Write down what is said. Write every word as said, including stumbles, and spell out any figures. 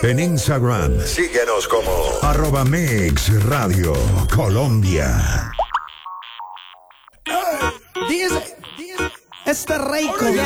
En Instagram, síguenos como arroba Mix Radio Colombia. Dice, este rey